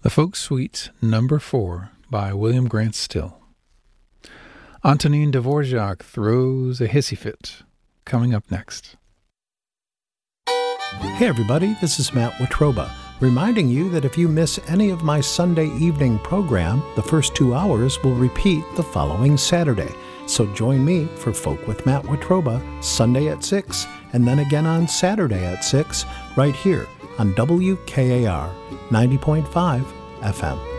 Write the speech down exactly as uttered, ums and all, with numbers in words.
The Folk Suite, number four, by William Grant Still. Antonin Dvorak throws a hissy fit. Coming up next. Hey everybody, this is Matt Watroba, reminding you that if you miss any of my Sunday evening program, the first two hours will repeat the following Saturday. So join me for Folk with Matt Watroba, Sunday at six, and then again on Saturday at six, right here on W K A R ninety point five F M.